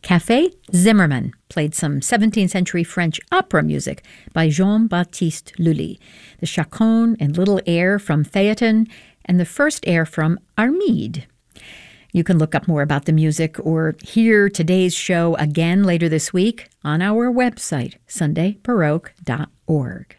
Café Zimmermann played some 17th century French opera music by Jean-Baptiste Lully, the chaconne and little air from Phaeton, and the first air from Armide. You can look up more about the music or hear today's show again later this week on our website, sundaybaroque.org.